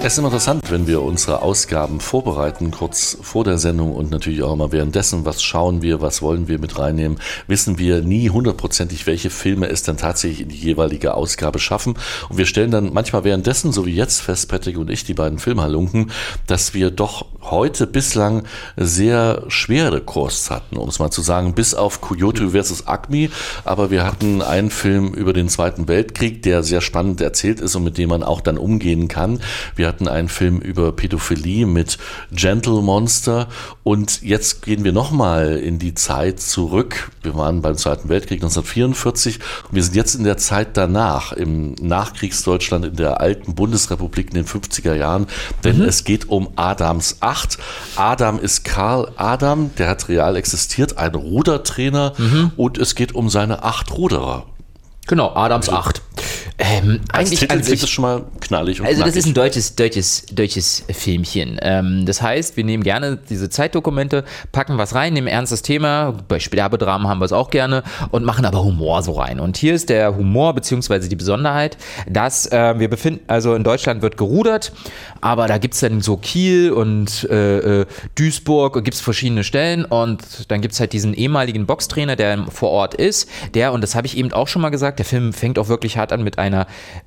Es ist immer interessant, wenn wir unsere Ausgaben vorbereiten, kurz vor der Sendung und natürlich auch immer währenddessen, was schauen wir, was wollen wir mit reinnehmen, wissen wir nie hundertprozentig, welche Filme es dann tatsächlich in die jeweilige Ausgabe schaffen. Und wir stellen dann manchmal währenddessen, so wie jetzt fest, Patrick und ich, die beiden Filmhalunken, dass wir doch heute bislang sehr schwere Kost hatten, um es mal zu sagen, bis auf Coyote vs. Acme. Aber wir hatten einen Film über den Zweiten Weltkrieg, der sehr spannend erzählt ist und mit dem man auch dann umgehen kann. Wir hatten einen Film über Pädophilie mit Gentle Monster und jetzt gehen wir nochmal in die Zeit zurück. Wir waren beim Zweiten Weltkrieg 1944 und wir sind jetzt in der Zeit danach, im Nachkriegsdeutschland, in der alten Bundesrepublik in den 50er Jahren, denn es geht um Adams 8. Adam ist Karl Adam, der hat real existiert, ein Rudertrainer und es geht um seine 8 Ruderer. Genau, Adams 8. Als Titel klingt das schon mal knallig und also knackig. Das ist ein deutsches Filmchen. Das heißt, wir nehmen gerne diese Zeitdokumente, packen was rein, nehmen ein ernstes Thema, bei Sterbedramen haben wir es auch gerne und machen aber Humor so rein. Und hier ist der Humor beziehungsweise die Besonderheit, dass wir befinden, also in Deutschland wird gerudert, aber da gibt es dann so Kiel und Duisburg, gibt es verschiedene Stellen und dann gibt es halt diesen ehemaligen Boxtrainer, der vor Ort ist, und das habe ich eben auch schon mal gesagt, der Film fängt auch wirklich hart an mit einem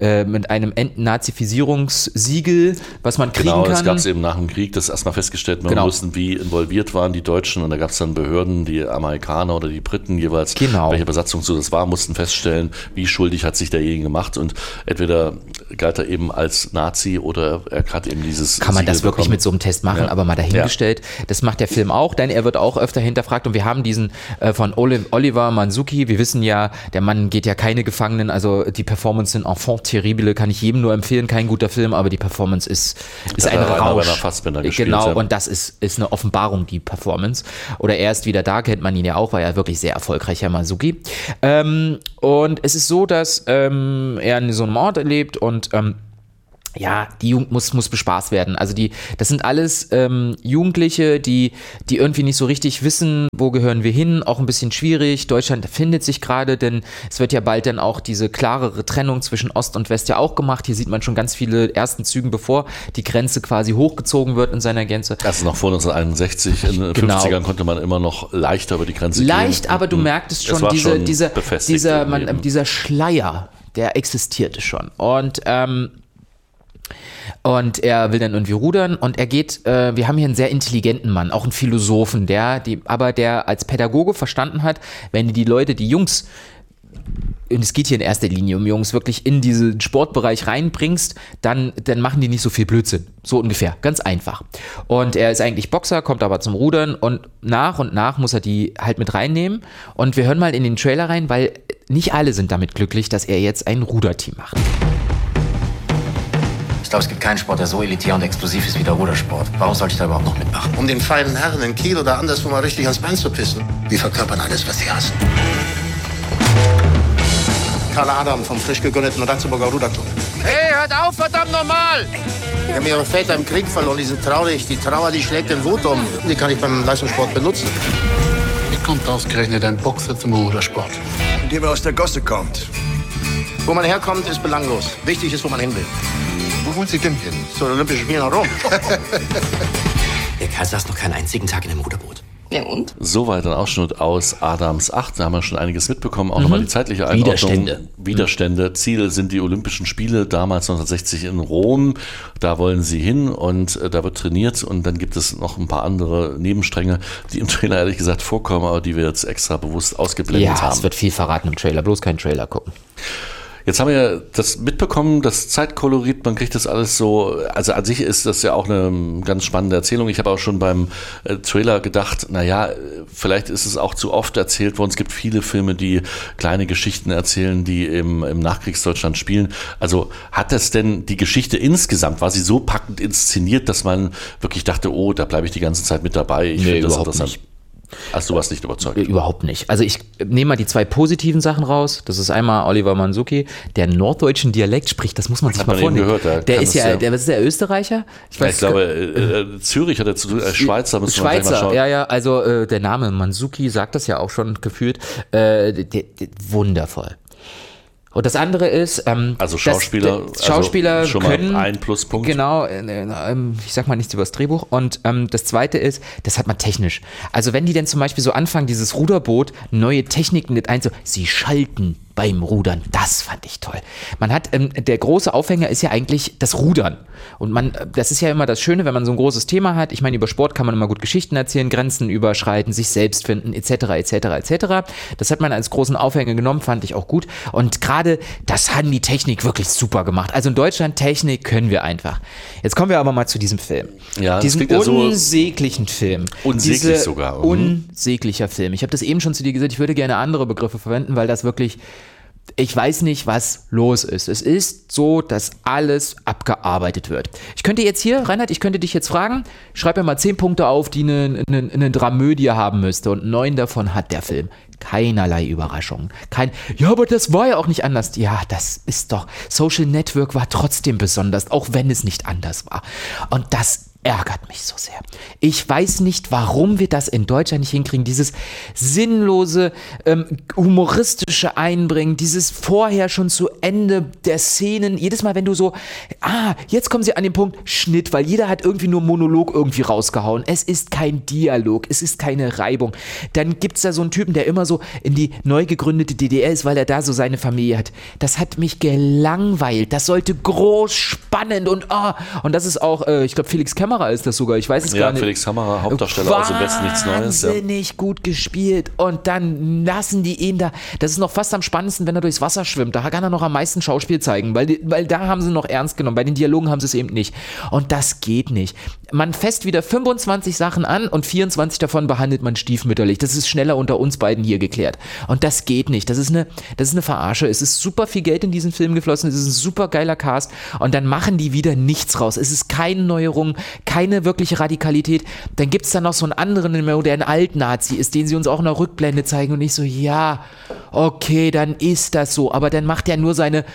Entnazifizierungssiegel, was man kriegen kann. Genau, das gab es eben nach dem Krieg, das erstmal festgestellt, man wusste, wie involviert waren die Deutschen und da gab es dann Behörden, die Amerikaner oder die Briten jeweils, welche Besatzung so das war, mussten feststellen, wie schuldig hat sich derjenige gemacht und entweder galt er eben als Nazi oder er hat eben dieses Kann man Siegel das wirklich bekommen. mit so einem Test machen, aber mal dahingestellt. Ja. Das macht der Film auch, denn er wird auch öfter hinterfragt und wir haben diesen von Oliver Manzuki, wir wissen ja, der Mann geht ja keine Gefangenen, also die Performance in Enfant Terrible kann ich jedem nur empfehlen, kein guter Film, aber die Performance ist ein Rausch. Genau, und das ist eine Offenbarung, die Performance. Oder er ist wieder da, kennt man ihn ja auch, war ja wirklich sehr erfolgreich, Herr Manzuki. Und es ist so, dass er in so einem Ort lebt und die Jugend muss bespaßt werden. Also das sind alles Jugendliche, die irgendwie nicht so richtig wissen, wo gehören wir hin, auch ein bisschen schwierig. Deutschland findet sich gerade, denn es wird ja bald dann auch diese klarere Trennung zwischen Ost und West ja auch gemacht. Hier sieht man schon ganz viele ersten Zügen, bevor die Grenze quasi hochgezogen wird in seiner Gänze. Das ist noch vor 1961, in den 50ern konnte man immer noch leichter über die Grenze gehen. Leicht, aber du merktest schon, dieser Schleier, der existierte schon. Und er will dann irgendwie rudern und er geht, wir haben hier einen sehr intelligenten Mann, auch einen Philosophen, der als Pädagoge verstanden hat, wenn die Leute, die Jungs, und es geht hier in erster Linie um Jungs, wirklich in diesen Sportbereich reinbringst, dann machen die nicht so viel Blödsinn. So ungefähr, ganz einfach. Und er ist eigentlich Boxer, kommt aber zum Rudern und nach muss er die halt mit reinnehmen. Und wir hören mal in den Trailer rein, weil nicht alle sind damit glücklich, dass er jetzt ein Ruderteam macht. Ich glaube, es gibt keinen Sport, der so elitär und explosiv ist wie der Rudersport. Warum sollte ich da überhaupt noch mitmachen? Um den feinen Herren in Kiel oder anderswo mal richtig ans Bein zu pissen. Die verkörpern alles, was sie hassen. Karl Adam vom frisch gegründeten Ratzeburger Ruderclub. Hey, hört auf, verdammt nochmal! Die haben ihre Väter im Krieg verloren, die sind traurig. Die Trauer, die schlägt in Wut um. Die kann ich beim Leistungssport benutzen. Wie kommt ausgerechnet ein Boxer zum Rudersport? Indem er aus der Gosse kommt. Wo man herkommt, ist belanglos. Wichtig ist, wo man hin will. Wo wollen Sie denn hin? Zu den Olympischen Spielen in Rom. Der Kerl saß noch keinen einzigen Tag in einem Ruderboot. Ja und? Soweit ein Ausschnitt aus Adams 8, da haben wir schon einiges mitbekommen, auch nochmal die zeitliche Einordnung. Widerstände. Ziel sind die Olympischen Spiele, damals 1960 in Rom, da wollen sie hin und da wird trainiert und dann gibt es noch ein paar andere Nebenstränge, die im Trailer ehrlich gesagt vorkommen, aber die wir jetzt extra bewusst ausgeblendet haben. Ja, es wird viel verraten im Trailer, bloß keinen Trailer gucken. Jetzt haben wir das mitbekommen, das Zeitkolorit, man kriegt das alles so, also an sich ist das ja auch eine ganz spannende Erzählung. Ich habe auch schon beim Trailer gedacht, vielleicht ist es auch zu oft erzählt worden. Es gibt viele Filme, die kleine Geschichten erzählen, die im Nachkriegsdeutschland spielen. Also hat das denn die Geschichte insgesamt, war sie so packend inszeniert, dass man wirklich dachte, oh, da bleibe ich die ganze Zeit mit dabei. Ich finde das interessant. Nicht. Also du warst nicht überzeugt? Überhaupt nicht. Also ich nehme mal die 2 positiven Sachen raus. Das ist einmal Oliver Manzuki, der norddeutschen Dialekt spricht, das muss man sich mal vornehmen. Der ist der Österreicher? Ich glaube, Zürich hat er zu tun, Schweizer müssen wir gleich mal schauen. Ja, also der Name Manzuki sagt das ja auch schon gefühlt. Wundervoll. Und das andere ist, also Schauspieler Schauspieler schon können, mal ein Pluspunkt. Genau, ich sag mal nichts über das Drehbuch. Und das zweite ist, das hat man technisch. Also wenn die denn zum Beispiel so anfangen, dieses Ruderboot, neue Techniken mit sie schalten beim Rudern, das fand ich toll. Man hat, der große Aufhänger ist ja eigentlich das Rudern. Und das ist ja immer das Schöne, wenn man so ein großes Thema hat. Ich meine, über Sport kann man immer gut Geschichten erzählen, Grenzen überschreiten, sich selbst finden, etc., etc., etc. Das hat man als großen Aufhänger genommen, fand ich auch gut. Und gerade das haben die Technik wirklich super gemacht. Also in Deutschland, Technik können wir einfach. Jetzt kommen wir aber mal zu diesem Film. Ja, diesen unsäglichen Film. Unsäglich sogar. Unsäglicher Film. Ich habe das eben schon zu dir gesagt, ich würde gerne andere Begriffe verwenden, weil das wirklich... Ich weiß nicht, was los ist. Es ist so, dass alles abgearbeitet wird. Ich könnte jetzt hier, Reinhard, ich könnte dich jetzt fragen, schreib mir mal 10 Punkte auf, die eine Dramödie haben müsste. Und 9 davon hat der Film. Keinerlei Überraschungen. Ja, aber das war ja auch nicht anders. Ja, das ist doch, Social Network war trotzdem besonders, auch wenn es nicht anders war. Und das ärgert mich so sehr. Ich weiß nicht, warum wir das in Deutschland nicht hinkriegen. Dieses sinnlose, humoristische Einbringen, dieses vorher schon zu Ende der Szenen. Jedes Mal, wenn du so, jetzt kommen sie an den Punkt, Schnitt, weil jeder hat irgendwie nur Monolog irgendwie rausgehauen. Es ist kein Dialog, es ist keine Reibung. Dann gibt es da so einen Typen, der immer so in die neu gegründete DDR ist, weil er da so seine Familie hat. Das hat mich gelangweilt. Das sollte groß, spannend und das ist auch, ich glaube, Felix Kammerer ist das sogar, ich weiß es gar nicht. Ja, Felix Kammerer, Hauptdarsteller aus dem Westen nichts Neues. Wahnsinnig gut gespielt und dann lassen die ihn da, das ist noch fast am spannendsten, wenn er durchs Wasser schwimmt, da kann er noch am meisten Schauspiel zeigen, weil da haben sie noch ernst genommen, bei den Dialogen haben sie es eben nicht und das geht nicht. Man fässt wieder 25 Sachen an und 24 davon behandelt man stiefmütterlich, das ist schneller unter uns beiden hier geklärt und das geht nicht, das ist eine Verarsche, es ist super viel Geld in diesen Film geflossen, es ist ein super geiler Cast und dann machen die wieder nichts raus, es ist keine Neuerung, keine wirkliche Radikalität, dann gibt es da noch so einen anderen, der ein Alt-Nazi ist, den sie uns auch in der Rückblende zeigen und ich so, ja, okay, dann ist das so, aber dann macht er nur seine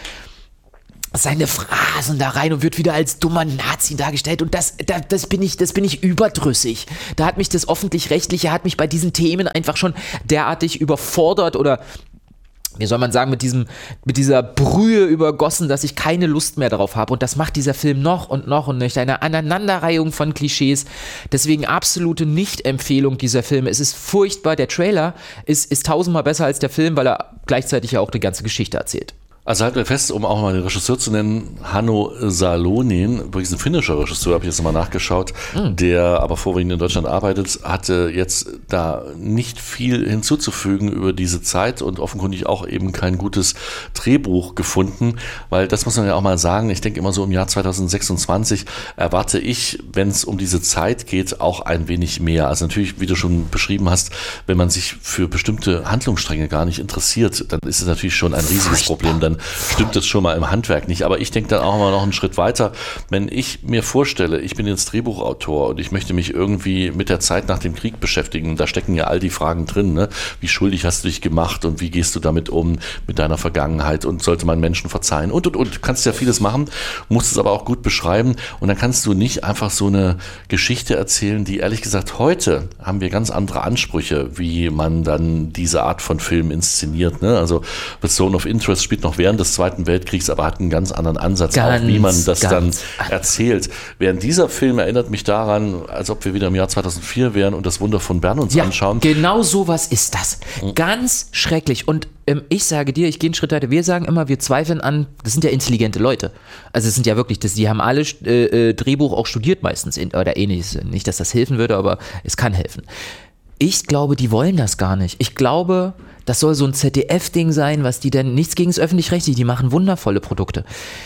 Phrasen da rein und wird wieder als dummer Nazi dargestellt und das bin ich überdrüssig. Da hat mich das Öffentlich-Rechtliche, hat mich bei diesen Themen einfach schon derartig überfordert oder wie soll man sagen, mit dieser Brühe übergossen, dass ich keine Lust mehr darauf habe. Und das macht dieser Film noch und nicht. Eine Aneinanderreihung von Klischees. Deswegen absolute Nicht-Empfehlung dieser Filme. Es ist furchtbar. Der Trailer ist tausendmal besser als der Film, weil er gleichzeitig ja auch die ganze Geschichte erzählt. Also halten wir fest, um auch mal den Regisseur zu nennen, Hanno Salonen, übrigens ein finnischer Regisseur, habe ich jetzt nochmal nachgeschaut, der aber vorwiegend in Deutschland arbeitet, hatte jetzt da nicht viel hinzuzufügen über diese Zeit und offenkundig auch eben kein gutes Drehbuch gefunden, weil das muss man ja auch mal sagen, ich denke immer so im Jahr 2026 erwarte ich, wenn es um diese Zeit geht, auch ein wenig mehr. Also natürlich, wie du schon beschrieben hast, wenn man sich für bestimmte Handlungsstränge gar nicht interessiert, dann ist es natürlich schon ein riesiges Problem, dann stimmt das schon mal im Handwerk nicht. Aber ich denke dann auch mal noch einen Schritt weiter. Wenn ich mir vorstelle, ich bin jetzt Drehbuchautor und ich möchte mich irgendwie mit der Zeit nach dem Krieg beschäftigen, da stecken ja all die Fragen drin, ne? Wie schuldig hast du dich gemacht und wie gehst du damit um mit deiner Vergangenheit und sollte man Menschen verzeihen und. Du kannst ja vieles machen, musst es aber auch gut beschreiben und dann kannst du nicht einfach so eine Geschichte erzählen, die ehrlich gesagt, heute haben wir ganz andere Ansprüche, wie man dann diese Art von Film inszeniert, ne? Also The Zone of Interest spielt noch während des Zweiten Weltkriegs, aber hat einen ganz anderen Ansatz, auch wie man das dann erzählt. Während dieser Film erinnert mich daran, als ob wir wieder im Jahr 2004 wären und das Wunder von Bern uns anschauen. Genau sowas ist das. Ganz schrecklich. Und ich sage dir, ich gehe einen Schritt weiter, wir sagen immer, wir zweifeln an, das sind ja intelligente Leute. Also es sind ja wirklich, die haben alle Drehbuch auch studiert meistens oder ähnliches. Nicht, dass das helfen würde, aber es kann helfen. Ich glaube, die wollen das gar nicht. Ich glaube, das soll so ein ZDF-Ding sein, was die denn, nichts gegen das Öffentlich-Rechtliche, die machen wundervolle Produkte.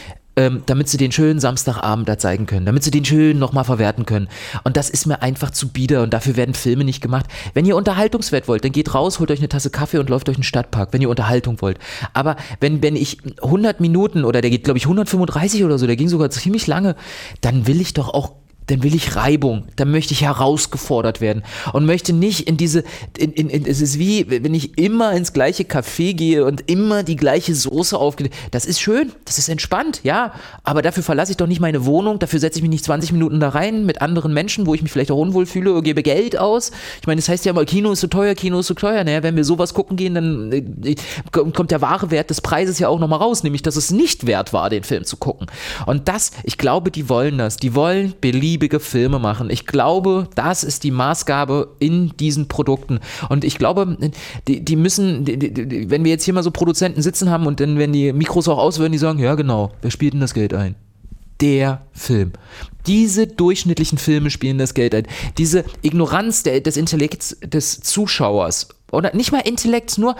Damit sie den schönen Samstagabend da zeigen können, damit sie den schön nochmal verwerten können. Und das ist mir einfach zu bieder und dafür werden Filme nicht gemacht. Wenn ihr Unterhaltungswert wollt, dann geht raus, holt euch eine Tasse Kaffee und läuft durch den Stadtpark, wenn ihr Unterhaltung wollt. Aber wenn ich 100 Minuten oder der geht, glaube ich, 135 oder so, der ging sogar ziemlich lange, dann will ich doch auch dann will ich Reibung, dann möchte ich herausgefordert werden und möchte nicht in diese, es ist wie, wenn ich immer ins gleiche Café gehe und immer die gleiche Soße aufgelegt, das ist schön, das ist entspannt, ja, aber dafür verlasse ich doch nicht meine Wohnung, dafür setze ich mich nicht 20 Minuten da rein mit anderen Menschen, wo ich mich vielleicht auch unwohl fühle, gebe Geld aus. Ich meine, das heißt ja immer, Kino ist so teuer, naja, wenn wir sowas gucken gehen, dann kommt der wahre Wert des Preises ja auch nochmal raus, nämlich, dass es nicht wert war, den Film zu gucken. Und das, ich glaube, die wollen beliebige Filme machen. Ich glaube, das ist die Maßgabe in diesen Produkten. Und ich glaube, die müssen, wenn wir jetzt hier mal so Produzenten sitzen haben und dann, wenn die Mikros auch aus würden, die sagen, ja genau, wer spielt denn das Geld ein? Der Film. Diese durchschnittlichen Filme spielen das Geld ein. Diese Ignoranz des Intellekts des Zuschauers oder nicht mal Intellekt, nur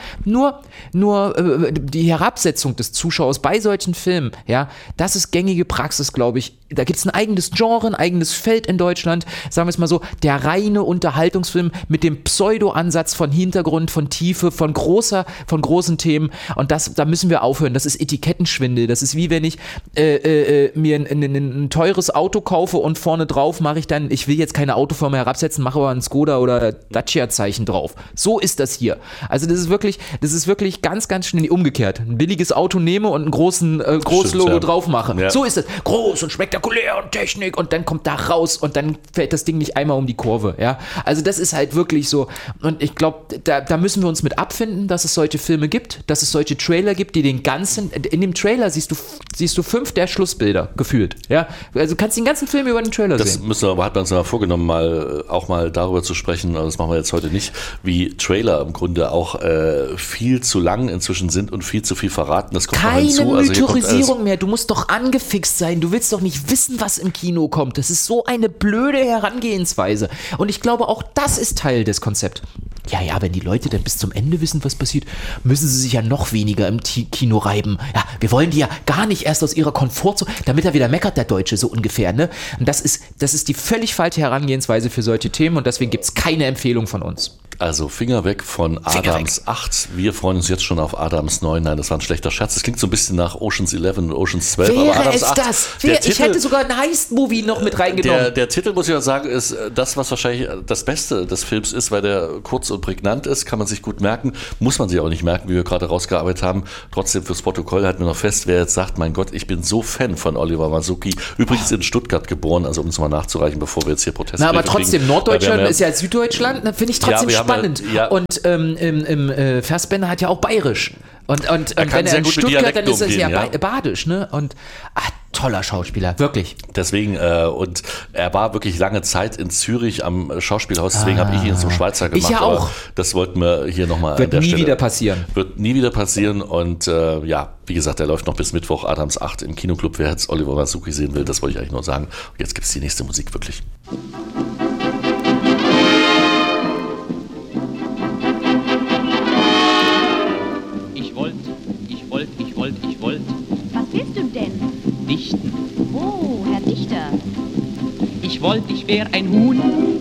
die Herabsetzung des Zuschauers bei solchen Filmen, ja, das ist gängige Praxis, glaube ich. Da gibt es ein eigenes Genre, ein eigenes Feld in Deutschland, sagen wir es mal so, der reine Unterhaltungsfilm mit dem Pseudo-Ansatz von Hintergrund, von Tiefe, von großen Themen, und da müssen wir aufhören. Das ist Etikettenschwindel, das ist wie wenn ich mir ein teures Auto kaufe und vorne drauf mache ich dann, ich will jetzt keine Autofirma herabsetzen, mache aber ein Skoda oder Dacia-Zeichen drauf. So ist das hier. Also das ist wirklich ganz, ganz schnell umgekehrt. Ein billiges Auto nehme und ein großes Logo drauf mache. Ja. So ist es. Groß und spektakulär und Technik und dann kommt da raus und dann fällt das Ding nicht einmal um die Kurve. Ja? Also das ist halt wirklich so. Und ich glaube, da müssen wir uns mit abfinden, dass es solche Filme gibt, dass es solche Trailer gibt, die in dem Trailer siehst du 5 der Schlussbilder gefühlt. Ja? Also du kannst den ganzen Film über den Trailer sehen. Das hat man uns mal vorgenommen, auch mal darüber zu sprechen, aber das machen wir jetzt heute nicht, wie Trailer im Grunde auch viel zu lang inzwischen sind und viel zu viel verraten. Das kommt keine noch hinzu. Mythorisierung mehr. Du musst doch angefixt sein. Du willst doch nicht wissen, was im Kino kommt. Das ist so eine blöde Herangehensweise. Und ich glaube, auch das ist Teil des Konzepts. Ja, wenn die Leute dann bis zum Ende wissen, was passiert, müssen sie sich ja noch weniger im Kino reiben. Ja, wir wollen die ja gar nicht erst aus ihrer Komfortzone, damit er wieder meckert, der Deutsche, so ungefähr, ne? Und das ist die völlig falsche Herangehensweise für solche Themen und deswegen gibt es keine Empfehlung von uns. Also Finger weg von Adams 8. Wir freuen uns jetzt schon auf Adams 9. Nein, das war ein schlechter Scherz. Das klingt so ein bisschen nach Ocean's 11 und Ocean's 12. Wäre aber Adams es 8, das? Ich hätte sogar ein Heist-Movie noch mit reingenommen. Der Titel, muss ich ja sagen, ist das, was wahrscheinlich das Beste des Films ist, weil der kurz und prägnant ist, kann man sich gut merken, muss man sich auch nicht merken, wie wir gerade rausgearbeitet haben. Trotzdem fürs Protokoll halten wir noch fest, wer jetzt sagt, mein Gott, ich bin so Fan von Oliver Masucci, übrigens in Stuttgart geboren, also um es mal nachzureichen, bevor wir jetzt hier Proteste aber trotzdem, Norddeutschland ist ja Süddeutschland, finde ich trotzdem spannend. Und Fassbender hat ja auch Bayerisch. Und wenn er in Stuttgart, dann ist es ja Badisch, ne? Und toller Schauspieler, wirklich. Deswegen, und er war wirklich lange Zeit in Zürich am Schauspielhaus, deswegen habe ich ihn zum Schweizer gemacht. Ich ja auch. Das wollten wir hier nochmal an der Stelle. Wird nie wieder passieren. Und wie gesagt, er läuft noch bis Mittwoch, Adams 8 im Kinoclub. Wer jetzt Oliver Masucci sehen will, das wollte ich eigentlich nur sagen. Und jetzt gibt es die nächste Musik wirklich. Ich wollte. Was willst du denn? Dichten. Oh, Herr Dichter. Ich wollte, ich wär ein Huhn